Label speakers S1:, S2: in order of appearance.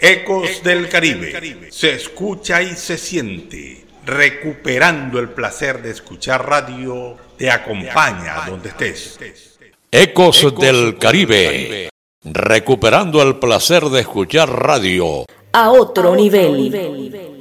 S1: Ecos del Caribe. Se escucha y se siente. Recuperando el placer de escuchar radio, te acompaña donde estés.
S2: Ecos del Caribe. Recuperando el placer de escuchar radio
S3: a otro nivel.